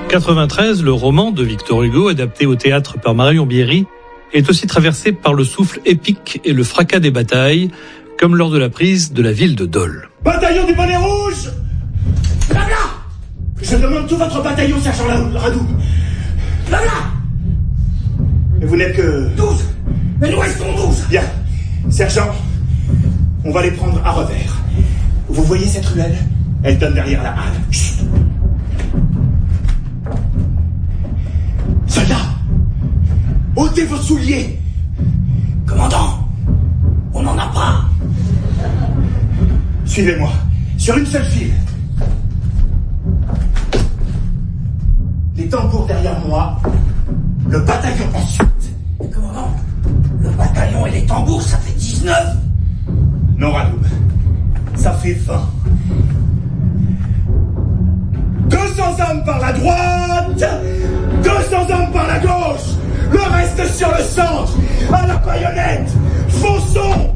93, le roman de Victor Hugo, adapté au théâtre par Marion Bierry, est aussi traversé par le souffle épique et le fracas des batailles, comme lors de la prise de la ville de Dole. Bataillon du bonnet rouge! Là! Je demande tout votre bataillon, sergent Radoub. Là! Et vous n'êtes que... 12! Mais nous restons 12! Bien. Sergent, on va les prendre à revers. Vous voyez cette ruelle? Elle donne derrière la halle. Chut! Soldats! Ôtez vos souliers! Commandant, on n'en a pas. Suivez-moi, sur une seule file. Les tambours derrière moi, le bataillon ensuite. Commandant, le bataillon et les tambours, ça fait 19. Non, Radoub, ça fait 20. 200 hommes par la droite, 200 hommes par la gauche, le reste sur le centre, à la baïonnette, fonçons!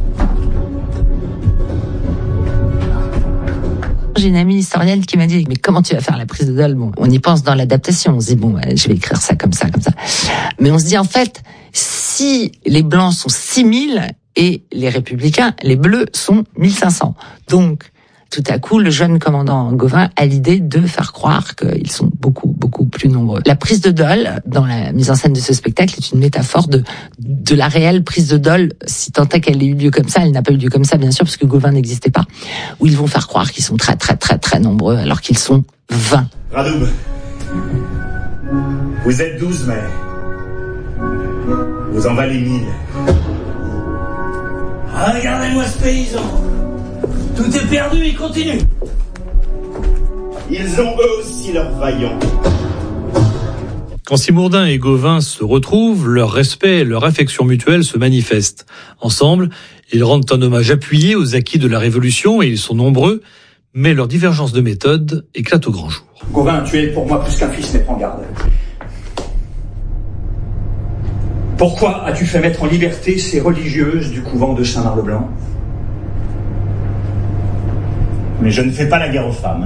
J'ai une amie historienne qui m'a dit, mais comment tu vas faire la prise de Dole? Bon, on y pense dans l'adaptation, on se dit, bon, je vais écrire ça comme ça. Mais on se dit, en fait, si les Blancs sont 6000 et les Républicains, les Bleus, sont 1500. Donc, tout à coup, le jeune commandant Gauvin a l'idée de faire croire qu'ils sont beaucoup, beaucoup plus nombreux. La prise de Dole, dans la mise en scène de ce spectacle, est une métaphore de la réelle prise de Dole, si tant est qu'elle ait eu lieu comme ça. Elle n'a pas eu lieu comme ça, bien sûr, parce que Gauvin n'existait pas, où ils vont faire croire qu'ils sont très, très, très, très nombreux, alors qu'ils sont 20. Radoub, vous êtes 12, mais vous en valez 1000. Regardez-moi ce paysan. Tout est perdu, il continue. Ils ont eux aussi leurs vaillants. Quand Simourdin et Gauvin se retrouvent, leur respect et leur affection mutuelle se manifestent. Ensemble, ils rendent un hommage appuyé aux acquis de la Révolution et ils sont nombreux, mais leur divergence de méthode éclate au grand jour. Gauvin, tu es pour moi plus qu'un fils, mais prends garde. Pourquoi as-tu fait mettre en liberté ces religieuses du couvent de Saint-Marc-le-Blanc? Mais je ne fais pas la guerre aux femmes.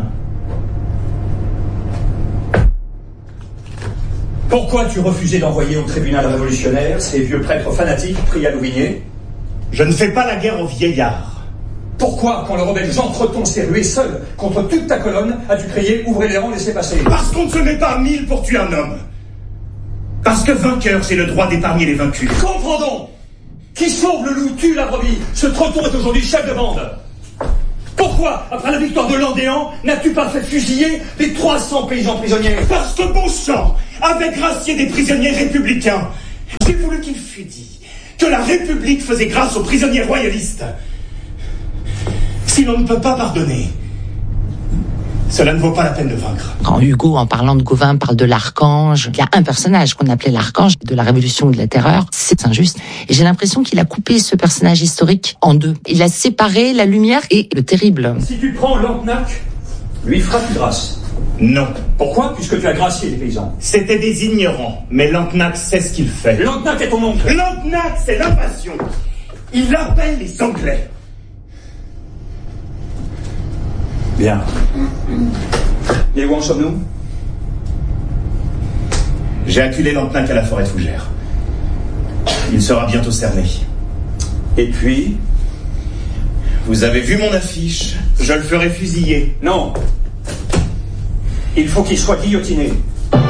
Pourquoi as-tu refusé d'envoyer au tribunal révolutionnaire ces vieux prêtres fanatiques pris à Louvigné? Je ne fais pas la guerre aux vieillards. Pourquoi, quand le rebelle Jean Creton s'est rué seul contre toute ta colonne, as-tu crié « Ouvrez les rangs, laissez passer » ? Parce qu'on ne se met pas 1000 pour tuer un homme. Parce que vainqueur, c'est le droit d'épargner les vaincus. Comprends donc. Qui sauve le loup tue la brebis. Ce Creton est aujourd'hui chef de bande. Pourquoi, après la victoire de Landéan, n'as-tu pas fait fusiller les 300 paysans prisonniers? Parce que Beauchamp avait gracié des prisonniers républicains. J'ai voulu qu'il fût dit que la République faisait grâce aux prisonniers royalistes. Si l'on ne peut pas pardonner, cela ne vaut pas la peine de vaincre. Quand Hugo, en parlant de Gauvin, parle de l'archange, il y a un personnage qu'on appelait l'archange de la Révolution ou de la Terreur, c'est injuste. Et j'ai l'impression qu'il a coupé ce personnage historique en deux. Il a séparé la lumière et le terrible. Si tu prends Lantenac, lui feras-tu grâce? Non. Pourquoi? Puisque tu as gracié les paysans. C'était des ignorants, mais Lantenac sait ce qu'il fait. Lantenac est ton oncle. Lantenac, c'est l'invasion. Il appelle les Anglais. Bien. Et où en sommes-nous? J'ai acculé Lantenac à la forêt de Fougères. Il sera bientôt cerné. Et puis? Vous avez vu mon affiche? Je le ferai fusiller. Non. Il faut qu'il soit guillotiné.